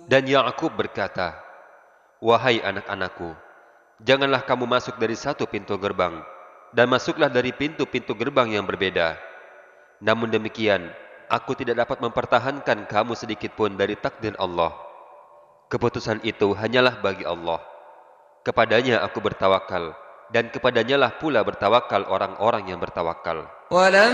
Dan Ya'qub berkata, "Wahai anak-anakku, janganlah kamu masuk dari satu pintu gerbang, dan masuklah dari pintu-pintu gerbang yang berbeda. Namun demikian, aku tidak dapat mempertahankan kamu sedikit pun dari takdir Allah. Keputusan itu hanyalah bagi Allah. Kepadanya aku bertawakal, dan kepadanya lah pula bertawakal orang-orang yang bertawakal."